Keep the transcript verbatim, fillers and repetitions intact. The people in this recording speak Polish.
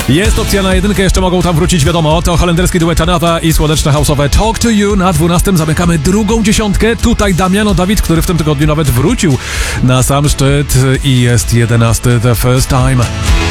Jest opcja na jedynkę, jeszcze mogą tam wrócić, wiadomo. To holenderski duet Another i słoneczne house'owe Talk to You. Na dwunastym zamykamy drugą dziesiątkę. Tutaj Damiano David, który w tym tygodniu nawet wrócił na sam szczyt i jest jedenasty The First Time.